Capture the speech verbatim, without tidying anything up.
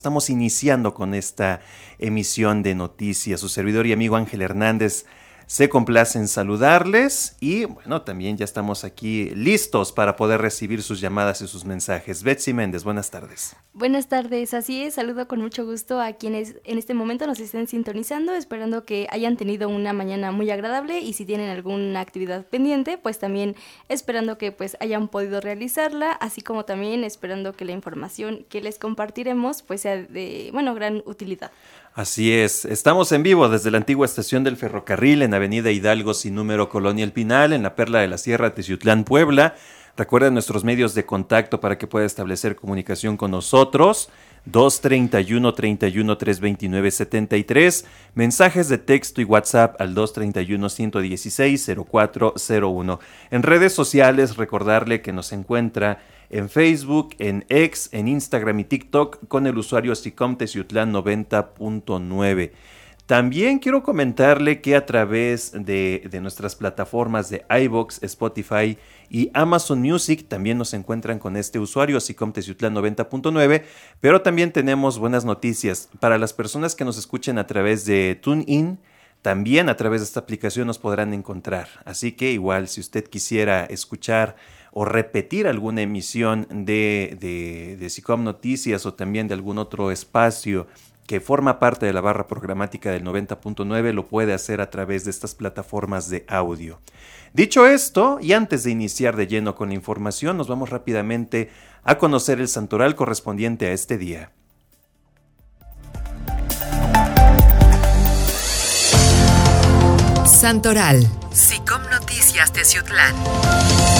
Estamos iniciando con esta emisión de noticias. Su servidor y amigo Ángel Hernández se complace en saludarles y bueno, también ya estamos aquí listos para poder recibir sus llamadas y sus mensajes. Betsy Méndez, buenas tardes. Buenas tardes, así es, saludo con mucho gusto a quienes en este momento nos estén sintonizando, esperando que hayan tenido una mañana muy agradable y si tienen alguna actividad pendiente, pues también esperando que pues hayan podido realizarla, así como también esperando que la información que les compartiremos pues sea de, bueno, gran utilidad. Así es, estamos en vivo desde la antigua estación del ferrocarril en Avenida Hidalgo sin número Colonia El Pinal, en la Perla de la Sierra, Teciutlán, Puebla. Recuerden nuestros medios de contacto para que pueda establecer comunicación con nosotros, dos treinta y uno, treinta y uno, trescientos veintinueve, setenta y tres, mensajes de texto y WhatsApp al dos treinta y uno, ciento dieciséis, cero cuatro cero uno. En redes sociales, recordarle que nos encuentra en Facebook, en X, en Instagram y TikTok con el usuario SICOM Teciutlán noventa punto nueve. También quiero comentarle que a través de, de nuestras plataformas de iVoox, Spotify y Amazon Music también nos encuentran con este usuario, SICOM Teciutlán noventa punto nueve, pero también tenemos buenas noticias para las personas que nos escuchen a través de TuneIn. También a través de esta aplicación nos podrán encontrar, así que igual si usted quisiera escuchar o repetir alguna emisión de, de, de SICOM Noticias o también de algún otro espacio que forma parte de la barra programática del noventa punto nueve, lo puede hacer a través de estas plataformas de audio. Dicho esto, y antes de iniciar de lleno con la información, nos vamos rápidamente a conocer el santoral correspondiente a este día. Santoral. SICOM Noticias Teciutlán.